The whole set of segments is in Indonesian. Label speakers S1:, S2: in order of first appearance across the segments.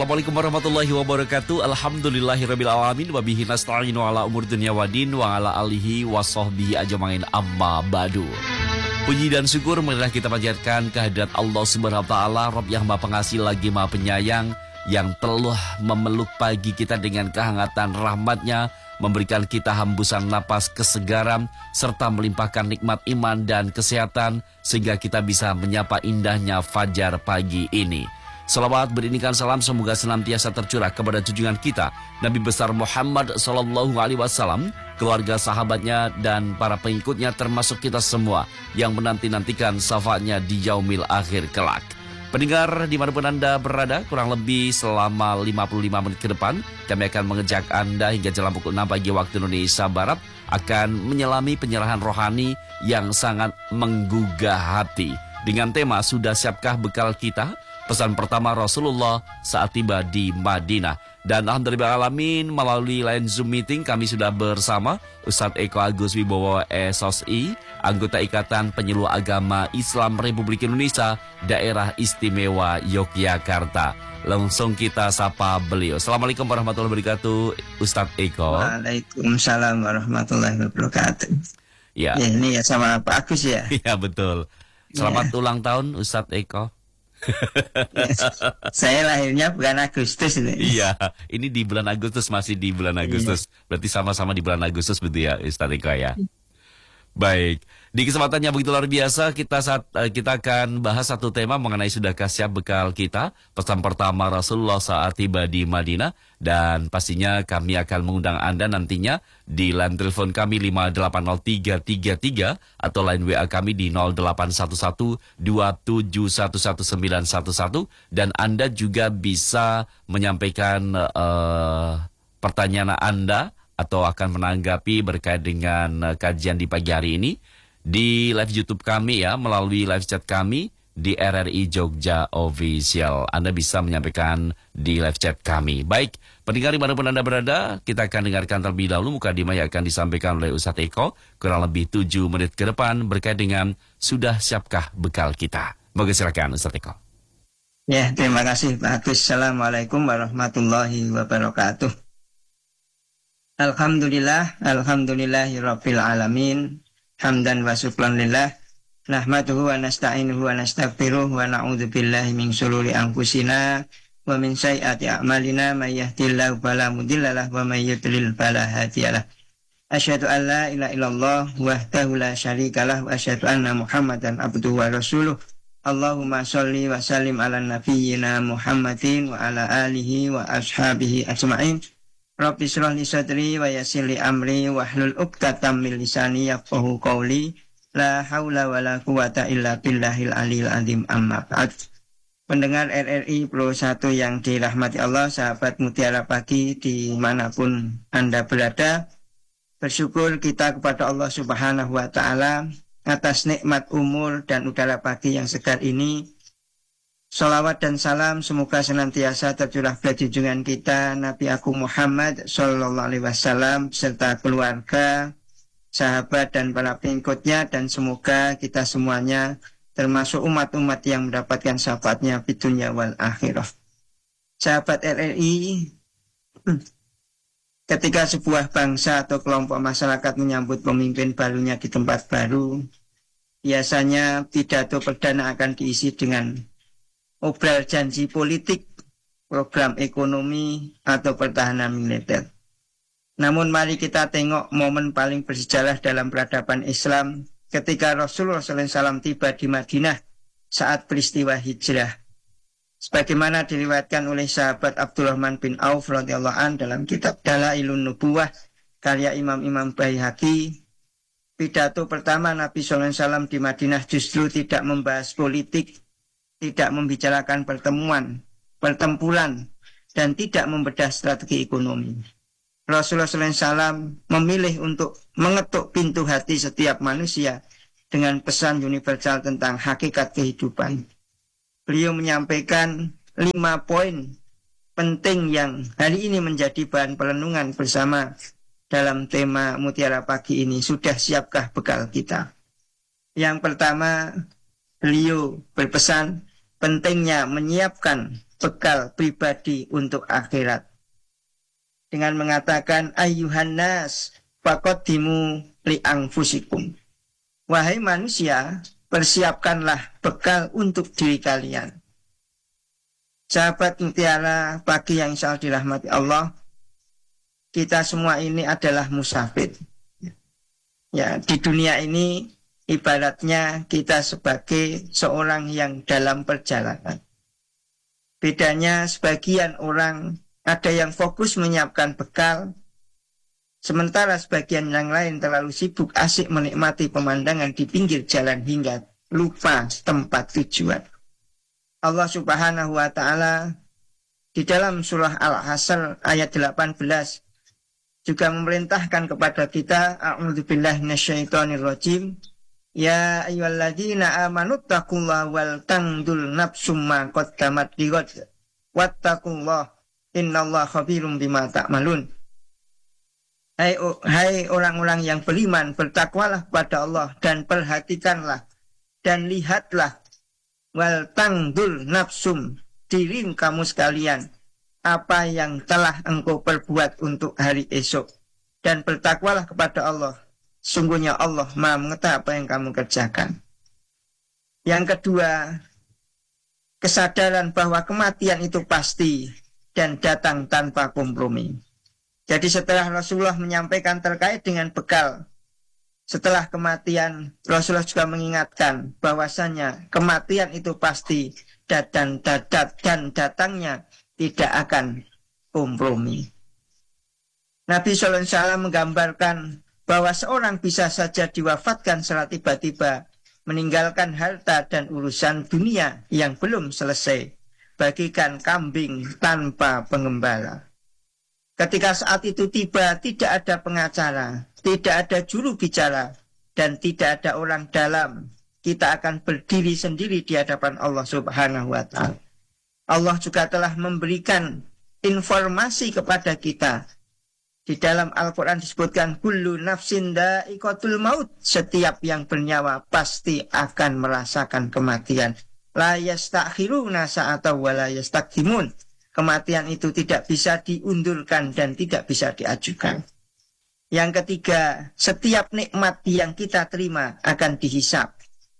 S1: Assalamualaikum warahmatullahi wabarakatuh. Alhamdulillahirabbil alamin wa bihi nasta'inu ala umur dunya waddin wa ala alihi wa sahbihi ajmain amma ba'du. Puji dan syukur marilah kita panjatkan kehadirat Allah Subhanahu wa taala, Rabb yang Maha Pengasih lagi Maha Penyayang, yang telah memeluk pagi kita dengan kehangatan rahmat-Nya, memberikan kita hembusan napas kesegaran, serta melimpahkan nikmat iman dan kesehatan, sehingga kita bisa menyapa indahnya fajar pagi ini. Salawat beriringan salam semoga senantiasa tercurah kepada junjungan kita Nabi besar Muhammad sallallahu alaihi wasallam, keluarga sahabatnya dan para pengikutnya, termasuk kita semua yang menanti-nantikan syafaatnya di yaumil akhir kelak. Pendengar dimanapun Anda berada, kurang lebih selama 55 menit ke depan kami akan mengejak Anda hingga jelang pukul 6 pagi waktu Indonesia Barat, akan menyelami penyerahan rohani yang sangat menggugah hati dengan tema Sudah Siapkah Bekal Kita? Pesan pertama Rasulullah saat tiba di Madinah. Dan alhamdulillah alamin, melalui line Zoom meeting kami sudah bersama Ustadz Eko Agus Wibowo SOSI, anggota Ikatan Penyuluh Agama Islam Republik Indonesia Daerah Istimewa Yogyakarta. Langsung kita sapa beliau. Assalamualaikum warahmatullahi wabarakatuh, Ustadz Eko.
S2: Waalaikumsalam warahmatullahi wabarakatuh.
S1: Ya,
S2: ini ya sama Pak Agus ya.
S1: Iya betul. Selamat ulang tahun Ustadz Eko.
S2: Saya lahirnya bulan Agustus ini.
S1: Iya, ini di bulan Agustus, masih di bulan Agustus. Berarti sama-sama di bulan Agustus begitu ya, Ustadz Eko ya. Baik, di kesempatannya begitu luar biasa, kita akan bahas satu tema mengenai sudahkah siap bekal kita. Pesan pertama Rasulullah saat tiba di Madinah, dan pastinya kami akan mengundang Anda nantinya di line telepon kami 5803333 atau line WA kami di 0811271111, dan Anda juga bisa menyampaikan pertanyaan Anda atau akan menanggapi berkait dengan kajian di pagi hari ini di live YouTube kami ya, melalui live chat kami di RRI Jogja Official. Anda bisa menyampaikan di live chat kami. Baik, pendengar dimanapun Anda berada, kita akan dengarkan terlebih dahulu mukadimah yang akan disampaikan oleh Ustadz Eko kurang lebih 7 menit ke depan berkait dengan Sudah Siapkah Bekal Kita. Moga silakan Ustadz Eko.
S2: Ya, terima kasih Pak Agus. Assalamualaikum warahmatullahi wabarakatuh. Alhamdulillahirabbil alamin, hamdan wa syukran lillah, nahmaduhu wa nasta'inuhu wa nastaghfiruh wa na'udzu billahi min syururi anfusina wa min sayyiati a'malina, may yahdihillahu fala mudhillalah wa may yudlil fala hadiyalah. Asyhadu an la ilaha illallah wahdahu la syarikalah wa asyhadu anna Muhammadan abduhu wa rasuluh. Allahumma sholli wa sallim ala nabiyyina Muhammadin wa ala alihi wa ashabihi ajma'in. Rabbi shrah li sadri wa yassir li amri wahlul 'uqdatam min lisani yafqahu qawli. La haula wala quwata illa billahil aliyil azim, amma ba'd. Pendengar RRI Pro 1 yang dirahmati Allah, sahabat Mutiara Pagi dimanapun Anda berada, bersyukur kita kepada Allah Subhanahu wa taala atas nikmat umur dan udara pagi yang segar ini. Salawat dan salam semoga senantiasa tercurah pada junjungan kita Nabi Agung Muhammad sallallahu alaihi wasallam serta keluarga, sahabat dan para pengikutnya, dan semoga kita semuanya termasuk umat-umat yang mendapatkan syafaatnya di dunia wal akhirah. Sahabat RRI, ketika sebuah bangsa atau kelompok masyarakat menyambut pemimpin barunya di tempat baru, biasanya pidato perdana akan diisi dengan obral janji politik, program ekonomi, atau pertahanan militer. Namun mari kita tengok momen paling bersejarah dalam peradaban Islam ketika Rasulullah SAW tiba di Madinah saat peristiwa hijrah. Sebagaimana diriwayatkan oleh sahabat Abdurrahman bin Auf radhiyallahu an dalam kitab Dalailun Nubuwah karya Imam Baihaqi, pidato pertama Nabi SAW di Madinah justru tidak membahas politik, tidak membicarakan pertempuran, dan tidak membedah strategi ekonomi. Rasulullah SAW memilih untuk mengetuk pintu hati setiap manusia dengan pesan universal tentang hakikat kehidupan. Beliau menyampaikan 5 poin penting yang hari ini menjadi bahan perenungan bersama dalam tema Mutiara Pagi ini. Sudah siapkah bekal kita? Yang pertama, beliau berpesan pentingnya menyiapkan bekal pribadi untuk akhirat. Dengan mengatakan ayyuhan nas faqaddimu li anfusikum. Wahai manusia, persiapkanlah bekal untuk diri kalian. Sahabat mutiara pagi yang insya Allah dirahmati Allah, kita semua ini adalah musafir. Ya, di dunia ini ibaratnya kita sebagai seorang yang dalam perjalanan. Bedanya sebagian orang ada yang fokus menyiapkan bekal, sementara sebagian yang lain terlalu sibuk asik menikmati pemandangan di pinggir jalan hingga lupa tempat tujuan. Allah Subhanahu wa Ta'ala di dalam surah Al-Hasr ayat 18 juga memerintahkan kepada kita, a'udzubillahi minasyaitonirrajim, ya ayyuhalladzina amanu taqullaha wal tanzur nafsum ma qaddamat lighad wattaqullaha innallaha khabirum bima ta'malun. Hai orang-orang yang beriman, bertakwalah kepada Allah dan perhatikanlah dan lihatlah wal tanzur nafsum, diri kamu sekalian, apa yang telah engkau perbuat untuk hari esok, dan bertakwalah kepada Allah, sungguhnya Allah Maha mengetahui apa yang kamu kerjakan. Yang kedua, kesadaran bahwa kematian itu pasti dan datang tanpa kompromi. Jadi setelah Rasulullah menyampaikan terkait dengan bekal setelah kematian, Rasulullah juga mengingatkan bahwasanya kematian itu pasti dan datangnya tidak akan kompromi. Nabi SAW menggambarkan bahwa seorang bisa saja diwafatkan secara tiba-tiba, meninggalkan harta dan urusan dunia yang belum selesai, bagikan kambing tanpa pengembala. Ketika saat itu tiba, tidak ada pengacara, tidak ada juru bicara, dan tidak ada orang dalam. Kita akan berdiri sendiri di hadapan Allah Subhanahu wa Ta'ala. Allah juga telah memberikan informasi kepada kita. Di dalam Al-Quran disebutkan, kullu nafsin dha'iqatul maut, setiap yang bernyawa pasti akan merasakan kematian. La yastakhiruna sa'ata wa la yastakdimun. Kematian itu tidak bisa diundurkan dan tidak bisa diajukan. Yang ketiga, setiap nikmat yang kita terima akan dihisab.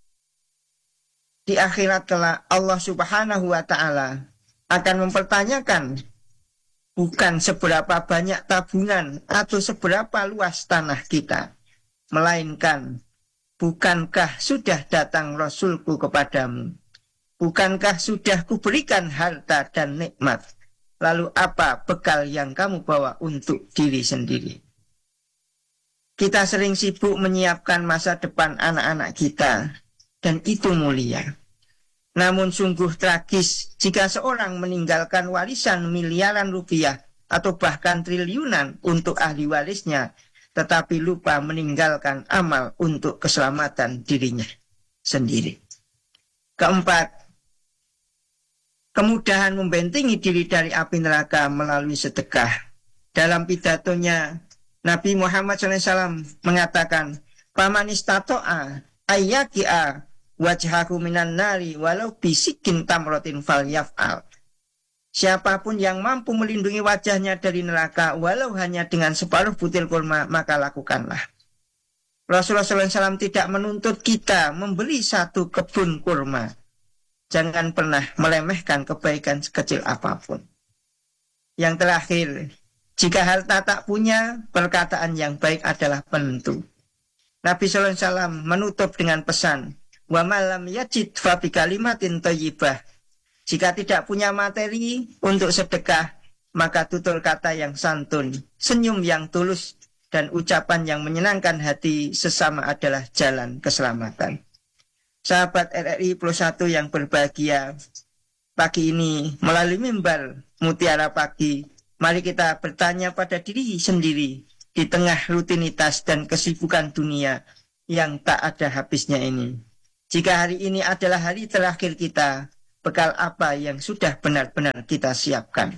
S2: Di akhirat kelak Allah Subhanahu wa Ta'ala akan mempertanyakan bukan seberapa banyak tabungan atau seberapa luas tanah kita, melainkan bukankah sudah datang Rasulku kepadamu? Bukankah sudah kuberikan harta dan nikmat? Lalu apa bekal yang kamu bawa untuk diri sendiri? Kita sering sibuk menyiapkan masa depan anak-anak kita, dan itu mulia. Namun sungguh tragis jika seorang meninggalkan warisan miliaran rupiah atau bahkan triliunan untuk ahli warisnya, tetapi lupa meninggalkan amal untuk keselamatan dirinya sendiri. Keempat, kemudahan membentengi diri dari api neraka melalui sedekah. Dalam pidatonya, Nabi Muhammad SAW mengatakan, "Faman istata'a ayyaqi'a wajhahu minan nari walau bisikin tamrotin falyaf'al." Siapapun yang mampu melindungi wajahnya dari neraka walau hanya dengan separuh butir kurma, maka lakukanlah. Rasulullah SAW tidak menuntut kita membeli satu kebun kurma. Jangan pernah meremehkan kebaikan sekecil apapun. Yang terakhir, jika harta tak punya, perkataan yang baik adalah penentu. Nabi SAW menutup dengan pesan, wa malam yajid fa bi kalimatin thayyibah. Jika tidak punya materi untuk sedekah, maka tutur kata yang santun, senyum yang tulus, dan ucapan yang menyenangkan hati sesama adalah jalan keselamatan. Sahabat RRI Plus 1 yang berbahagia, pagi ini melalui mimbar Mutiara Pagi, mari kita bertanya pada diri sendiri di tengah rutinitas dan kesibukan dunia yang tak ada habisnya ini. Jika hari ini adalah hari terakhir kita, bekal apa yang sudah benar-benar kita siapkan?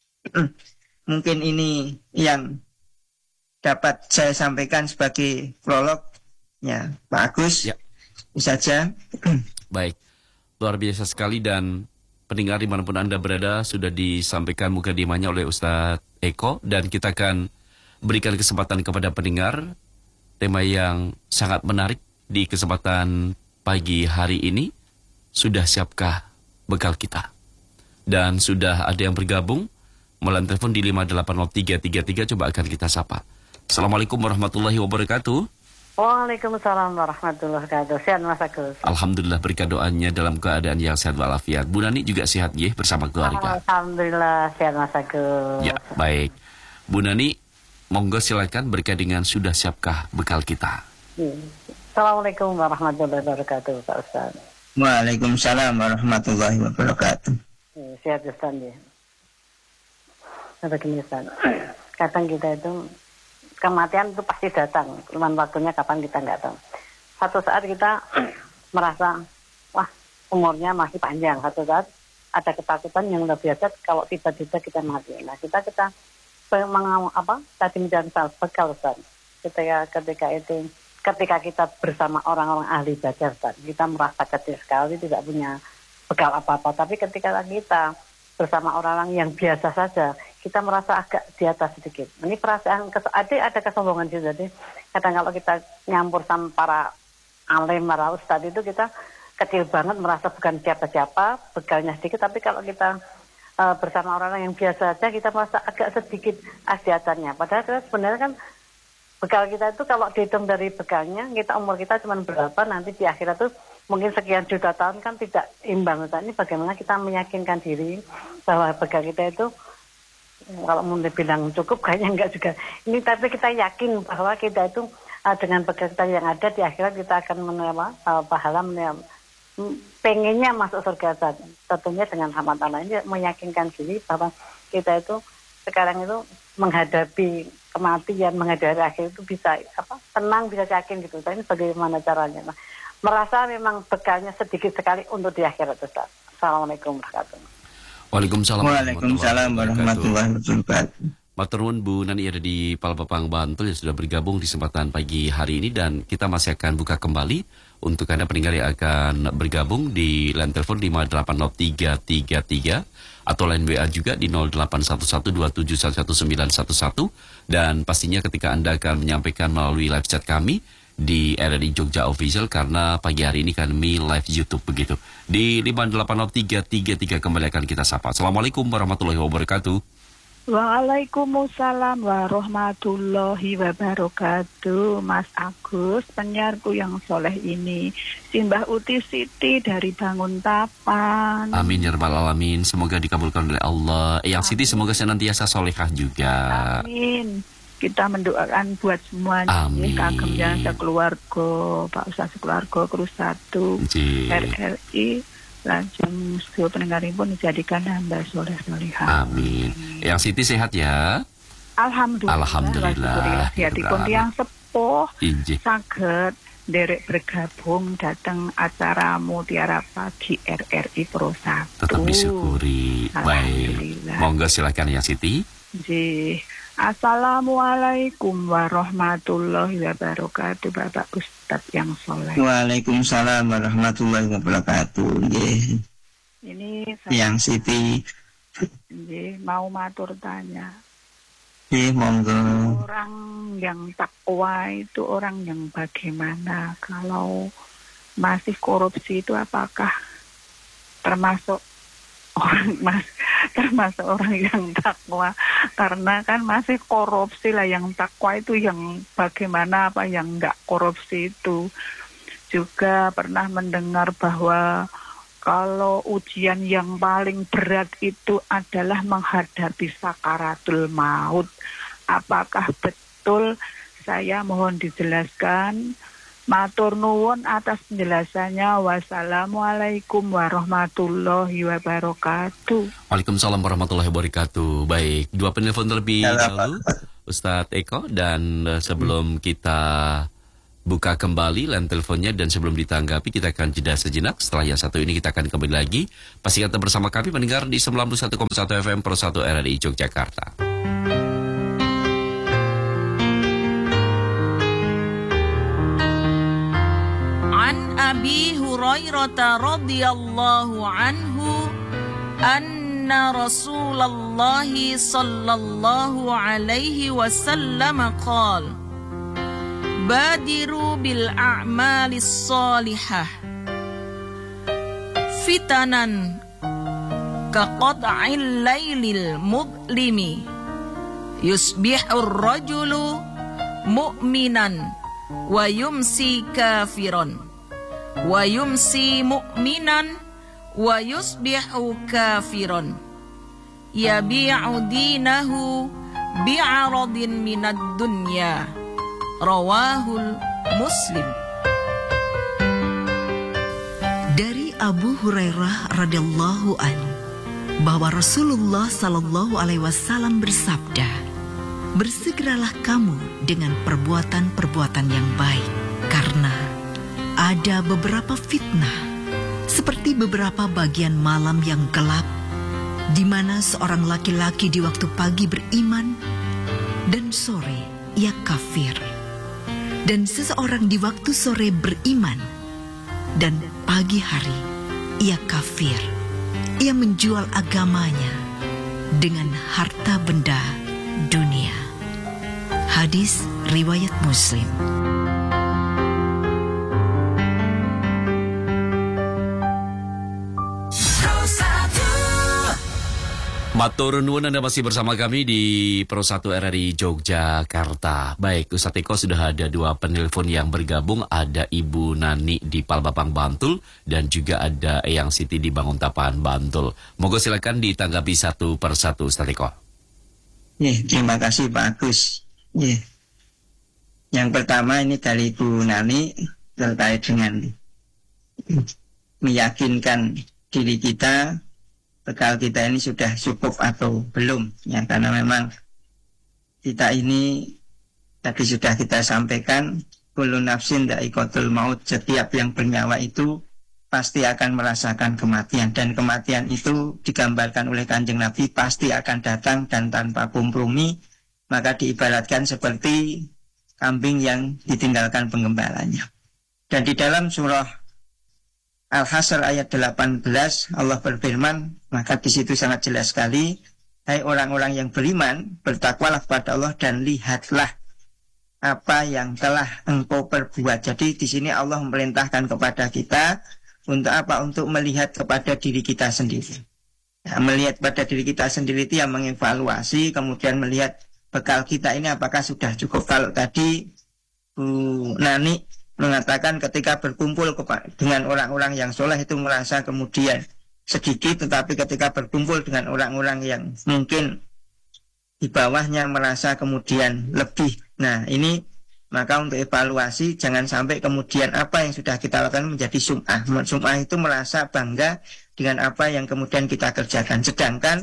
S2: Mungkin ini yang dapat saya sampaikan sebagai prolog. Ya, Pak Agus. Ya. Saja.
S1: Baik, luar biasa sekali, dan pendengar dimanapun Anda berada, sudah disampaikan mukadimahnya oleh Ustadz Eko, dan kita akan berikan kesempatan kepada pendengar tema yang sangat menarik di kesempatan pagi hari ini. Sudah siapkah bekal kita? Dan sudah ada yang bergabung melalui telepon di 5803333. Coba akan kita sapa. Assalamualaikum warahmatullahi wabarakatuh.
S3: Waalaikumsalam warahmatullahi wabarakatuh. Sehat Mas Agus?
S1: Alhamdulillah, berkat doanya dalam keadaan yang sehat walafiat. Bu Nani juga sehat ya bersama keluarga.
S3: Alhamdulillah sehat Mas Agus.
S1: Ya, baik. Bu Nani, monggo silakan berkait dengan sudah siapkah bekal kita.
S3: Assalamualaikum warahmatullahi wabarakatuh Pak Ustaz.
S2: Waalaikumsalam warahmatullahi wabarakatuh.
S3: Sehat Ustaz ya. Begini Ustaz, kadang kita itu kematian itu pasti datang, cuman waktunya kapan kita nggak tahu. Satu saat kita merasa, wah umurnya masih panjang. Satu saat ada ketakutan yang luar biasa kalau tiba-tiba kita mati. Nah kita tadi mencari bekal Ustaz. Ketika kita bersama orang-orang ahli baca Ustaz, kita merasa kecil sekali, tidak punya bekal apa-apa. Tapi ketika kita bersama orang-orang yang biasa saja, kita merasa agak di atas sedikit. Ini perasaan ada kesombongan juga. Jadi kadang kalau kita nyampur sama para alim, para ustadz itu kita kecil banget, merasa bukan siapa-siapa, bekalnya sedikit. Tapi kalau kita bersama orang-orang yang biasa saja, kita merasa agak sedikit asiatannya. Padahal sebenarnya kan bekal kita itu kalau dihitung dari bekalnya, umur kita cuma berapa, nanti di akhirat tuh mungkin sekian juta tahun kan tidak imbang. Ini bagaimana kita meyakinkan diri bahwa bekal kita itu, kalau mau dibilang cukup kayaknya enggak juga. Ini tapi kita yakin bahwa kita itu dengan bekal kita yang ada di akhirat kita akan menerima pahala, pengennya masuk surga. Tentunya dengan rahmat Allah ini meyakinkan diri bahwa kita itu sekarang itu menghadapi kematian, menghadapi akhir itu bisa tenang, bisa yakin gitu. Tapi bagaimana caranya? Merasa memang bekalnya sedikit sekali untuk di akhirat Ustaz. Assalamualaikum warahmatullahi wabarakatuh.
S2: Waalaikumsalam warahmatullahi wabarakatuh.
S1: Maturun Bu Nani ada di Palembang Bantul yang sudah bergabung di kesempatan pagi hari ini, dan kita masih akan buka kembali untuk Anda pendengar yang akan bergabung di line telepon 5803333 atau line WA juga di 0811271111, dan pastinya ketika Anda akan menyampaikan melalui live chat kami di RRI Jogja Official, karena pagi hari ini kami live YouTube begitu. Di 5803333 kembali akan kita sapa. Assalamualaikum warahmatullahi wabarakatuh.
S4: Waalaikumsalam warahmatullahi wabarakatuh. Mas Agus, penyiarku yang soleh ini, Simbah Uti Siti dari Banguntapan.
S1: Amin ya rabbal alamin. Semoga dikabulkan oleh Allah. Yang Siti semoga senantiasa solehah juga.
S4: Amin. Kita mendoakan buat semuanya.
S1: Amin.
S4: Kagem yang sekeluarga, Pak Ustaz sekeluarga, Kru 1, RRI, lajeng seluruh pendengaripun dijadikan hamba soleh-solehah.
S1: Amin. Yang Siti sehat ya?
S4: Alhamdulillah. Sihatipun yang sepuh saged derek bergabung datang acara Mutiara Pagi RRI Pro 1.
S1: Tetap disyukuri. Baik. Monggo silakan Yang Siti.
S4: Assalamualaikum warahmatullahi wabarakatuh, Bapak Ustadz yang soleh.
S2: Waalaikumsalam warahmatullahi wabarakatuh.
S4: Ini
S2: Yang Siti
S4: mau matur tanya.
S2: Monggo.
S4: Orang yang takwa itu orang yang bagaimana? Kalau masih korupsi itu apakah termasuk orang yang takwa? Karena kan masih korupsi lah, yang takwa itu yang bagaimana, apa yang enggak korupsi itu. Juga pernah mendengar bahwa kalau ujian yang paling berat itu adalah menghadapi sakaratul maut. Apakah betul? Saya mohon dijelaskan. Matur nuwun atas penjelasannya. Wassalamualaikum warahmatullahi wabarakatuh.
S1: Waalaikumsalam warahmatullahi wabarakatuh. Baik, dua penelpon terlebih dahulu, Ustadz Eko, dan sebelum kita buka kembali line teleponnya dan sebelum ditanggapi, kita akan jeda sejenak. Setelah yang satu ini kita akan kembali lagi. Pastikan tetap bersama kami mendengar di 91,1 FM Pro 1 RRI Yogyakarta.
S5: An Abi Hurairah radhiyallahu anhu anna Rasulullah sallallahu alaihi wasallam qala badiru bil a'malis salihah fitanan kaqat'il lailil mudlimi yusbihur rajulu mu'minan wa yumsi kafiran wa yumsi mu'minan wa yusbihu kafiran yabi'u dinahu bi'aradin minad dunya. Rawahul Muslim.
S6: Dari Abu Hurairah radhiyallahu anhu bahwa Rasulullah sallallahu alaihi wasallam bersabda, bersegeralah kamu dengan perbuatan-perbuatan yang baik, karena ada beberapa fitnah seperti beberapa bagian malam yang gelap, di mana seorang laki-laki di waktu pagi beriman dan sore ia kafir. Dan seseorang di waktu sore beriman dan pagi hari ia kafir. Ia menjual agamanya dengan harta benda dunia. Hadis riwayat Muslim.
S1: Matur nuwun, Anda masih bersama kami di Pro 1 RRI Yogyakarta. Baik, Ustaz Eko, sudah ada 2 penelpon yang bergabung. Ada Ibu Nani di Palbapang, Bantul, dan juga ada Eyang Siti di Banguntapan, Bantul. Moga silakan ditanggapi satu persatu, Ustaz Eko.
S2: Terima kasih Pak Agus. Yang pertama ini dari Ibu Nani terkait dengan meyakinkan diri kita bekal kita ini sudah cukup atau belum, ya, karena memang kita ini tadi sudah kita sampaikan, kullu nafsin dha'iqatul maut, setiap yang bernyawa itu pasti akan merasakan kematian, dan kematian itu digambarkan oleh Kanjeng Nabi pasti akan datang dan tanpa kompromi, maka diibaratkan seperti kambing yang ditinggalkan penggembalanya. Dan di dalam surah Al-Hasr ayat 18 Allah berfirman, maka di situ sangat jelas sekali, hai orang-orang yang beriman, bertakwalah kepada Allah dan lihatlah apa yang telah engkau perbuat. Jadi di sini Allah memerintahkan kepada kita untuk apa? Untuk melihat kepada diri kita sendiri. Ya, melihat pada diri kita sendiri itu yang mengevaluasi, kemudian melihat bekal kita ini apakah sudah cukup. Kalau tadi Bu Nani mengatakan ketika berkumpul dengan orang-orang yang soleh itu merasa kemudian sedikit, tetapi ketika berkumpul dengan orang-orang yang mungkin di bawahnya merasa kemudian lebih. Nah ini maka untuk evaluasi jangan sampai kemudian apa yang sudah kita lakukan menjadi sum'ah. Sum'ah itu merasa bangga dengan apa yang kemudian kita kerjakan, sedangkan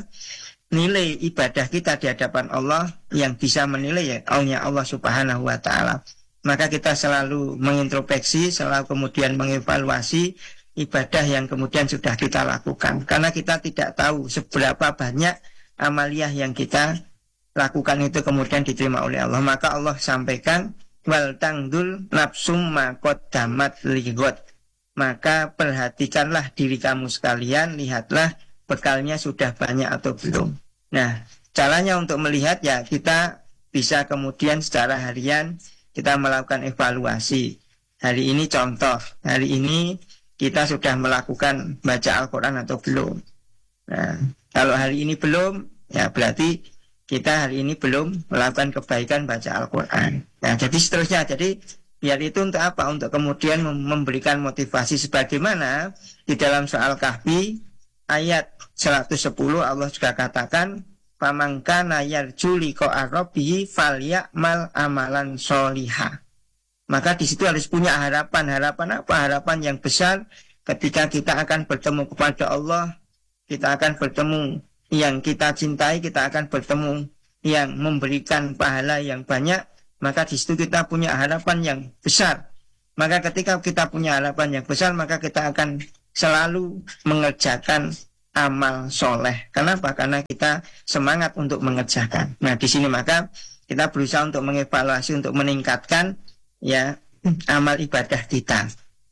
S2: nilai ibadah kita di hadapan Allah yang bisa menilai ya Allah Subhanahu wa Ta'ala. Maka kita selalu mengintrospeksi, selalu kemudian mengevaluasi ibadah yang kemudian sudah kita lakukan. Karena kita tidak tahu seberapa banyak amaliyah yang kita lakukan itu kemudian diterima oleh Allah. Maka Allah sampaikan, wal tangdul nafsum ma qaddamat lighad. Maka perhatikanlah diri kamu sekalian, lihatlah bekalnya sudah banyak atau belum. Nah, caranya untuk melihat ya kita bisa kemudian secara harian kita melakukan evaluasi. Hari ini contoh, hari ini kita sudah melakukan baca Al-Quran atau belum. Nah, kalau hari ini belum, ya berarti kita hari ini belum melakukan kebaikan baca Al-Quran. Nah, jadi seterusnya. Jadi biar itu untuk apa? Untuk kemudian memberikan motivasi, sebagaimana di dalam soal Kahfi ayat 110 Allah juga katakan, pamangkana yarju liqa'a rabbih falyamal amalan sholihah. Maka di situ harus punya harapan. Harapan apa? Harapan yang besar ketika kita akan bertemu kepada Allah, kita akan bertemu yang kita cintai, kita akan bertemu yang memberikan pahala yang banyak. Maka di situ kita punya harapan yang besar. Maka ketika kita punya harapan yang besar, maka kita akan selalu mengerjakan amal soleh. Kenapa? Karena kita semangat untuk mengerjakan. Nah di sini maka kita berusaha untuk mengevaluasi, untuk meningkatkan ya amal ibadah kita.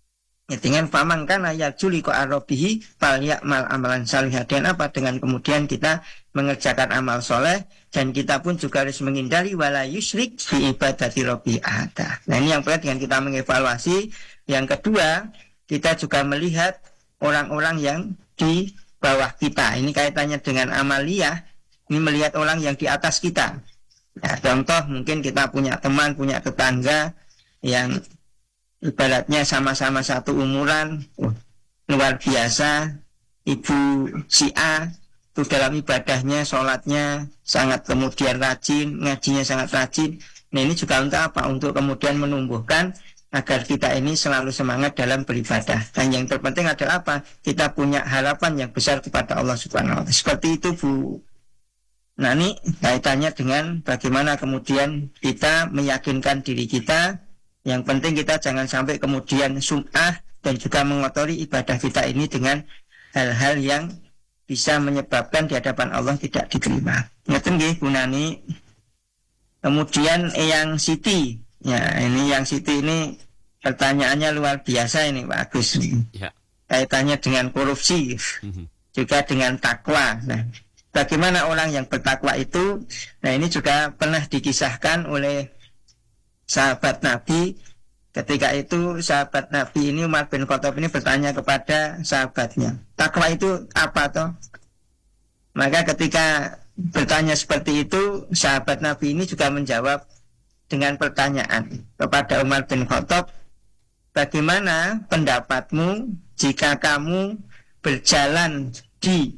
S2: Ya, dengan faman kana yarjuli qarabihi fal ya'mal amalan salihah. Dan apa? Dengan kemudian kita mengerjakan amal soleh, dan kita pun juga harus menghindari wala yusyrik bi ibadati rabbi ahada. Nah, ini yang pertama dengan kita mengevaluasi. Yang kedua, kita juga melihat orang-orang yang di bawah kita. Ini kaitannya dengan amaliyah. Ini melihat orang yang di atas kita. Nah, contoh mungkin kita punya teman, punya tetangga yang ibaratnya sama-sama satu umuran, luar biasa, ibu si A itu dalam ibadahnya, sholatnya sangat kemudian rajin, ngajinya sangat rajin. Nah, ini juga untuk apa? Untuk kemudian menumbuhkan agar kita ini selalu semangat dalam beribadah. Dan yang terpenting adalah apa? Kita punya harapan yang besar kepada Allah Subhanahu wa Ta'ala. Seperti itu, Bu. Nah, ini kaitannya dengan bagaimana kemudian kita meyakinkan diri kita. Yang penting kita jangan sampai kemudian sum'ah dan juga mengotori ibadah kita ini dengan hal-hal yang bisa menyebabkan di hadapan Allah tidak diterima. Ngeten nggih Bu Nani. Kemudian yang Siti. Ya, ini yang Siti ini pertanyaannya luar biasa ini Pak Agus. Ya. Kaitannya dengan korupsi. Juga dengan takwa. Nah, bagaimana orang yang bertakwa itu? Nah, ini juga pernah dikisahkan oleh sahabat Nabi. Ketika itu sahabat Nabi ini Umar bin Khattab ini bertanya kepada sahabatnya, takwa itu apa toh? Maka ketika bertanya seperti itu, sahabat Nabi ini juga menjawab dengan pertanyaan kepada Umar bin Khattab, bagaimana pendapatmu jika kamu berjalan di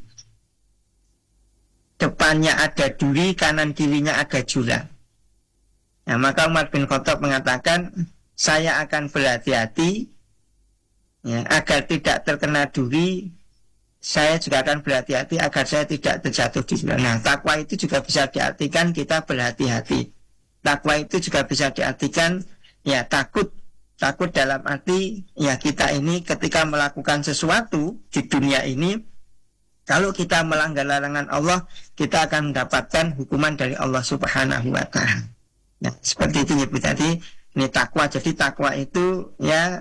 S2: depannya ada duri, kanan kirinya ada jurang? Nah, maka Umar bin Khattab mengatakan, saya akan berhati-hati ya, agar tidak terkena duri. Saya juga akan berhati-hati agar saya tidak terjatuh di jurang. Nah, takwa itu juga bisa diartikan kita berhati-hati. Takwa itu juga bisa diartikan ya takut. Takut dalam arti ya kita ini ketika melakukan sesuatu di dunia ini, kalau kita melanggar larangan Allah, kita akan mendapatkan hukuman dari Allah Subhanahu wa Ta'ala. Nah, seperti itu nyebut tadi, ini takwa. Jadi takwa itu ya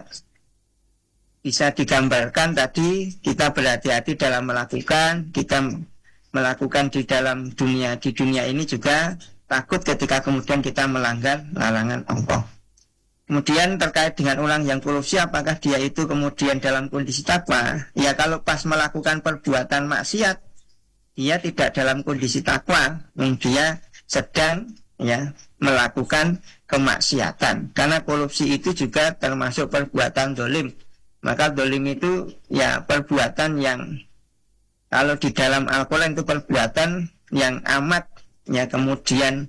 S2: bisa digambarkan tadi kita berhati-hati dalam melakukan, kita melakukan di dalam dunia. Di dunia ini juga takut ketika kemudian kita melanggar larangan Allah. Kemudian terkait dengan orang yang korupsi, apakah dia itu kemudian dalam kondisi takwa? Ya, kalau pas melakukan perbuatan maksiat, dia tidak dalam kondisi takwa, dia sedang ya melakukan kemaksiatan. Karena korupsi itu juga termasuk perbuatan dolim. Maka dolim itu ya perbuatan yang kalau di dalam Al-Quran itu perbuatan yang amat ya, kemudian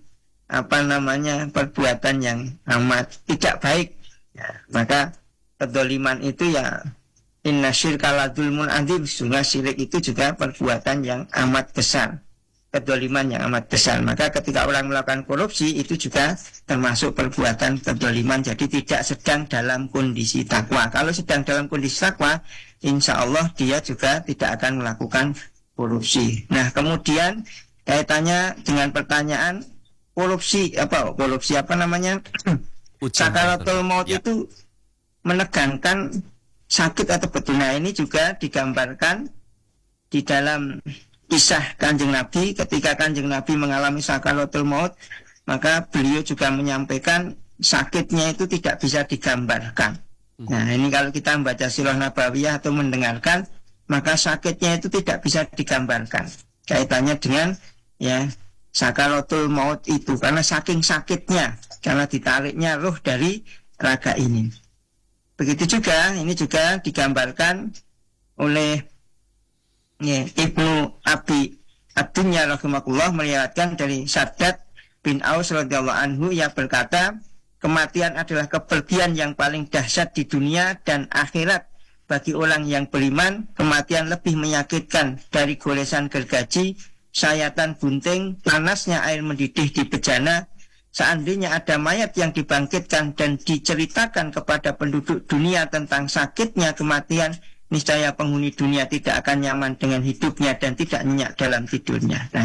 S2: perbuatan yang amat tidak baik ya. Maka kedoliman itu ya inna syirka la dzulmun adzim, sungguh syirik itu juga perbuatan yang amat besar, kedoliman yang amat besar. Maka ketika orang melakukan korupsi itu juga termasuk perbuatan kedoliman. Jadi tidak sedang dalam kondisi takwa. Kalau sedang dalam kondisi takwa, insya Allah dia juga tidak akan melakukan korupsi. Nah, kemudian kaitannya dengan pertanyaan korupsi apa namanya? Sakaratul maut ya. Itu menegangkan sakit atau betul. Nah, ini juga digambarkan di dalam kisah Kanjeng Nabi. Ketika Kanjeng Nabi mengalami sakaratul maut, maka beliau juga menyampaikan sakitnya itu tidak bisa digambarkan. Nah, ini kalau kita membaca Sirah Nabawiyah atau mendengarkan, maka sakitnya itu tidak bisa digambarkan. Kaitannya dengan ya sakaratul maut itu, karena saking sakitnya, karena ditariknya ruh dari raga ini. Begitu juga, ini juga digambarkan oleh ya, Ibnu Abi Ad-Dunya rahimahullah meriwayatkan dari Saddad bin Aus radhiyallahu anhu yang berkata, kematian adalah kepergian yang paling dahsyat di dunia dan akhirat. Bagi orang yang beriman, kematian lebih menyakitkan dari goresan gergaji, sayatan bunting, panasnya air mendidih di bejana. Seandainya ada mayat yang dibangkitkan dan diceritakan kepada penduduk dunia tentang sakitnya kematian, niscaya penghuni dunia tidak akan nyaman dengan hidupnya dan tidak nyenyak dalam tidurnya. Nah,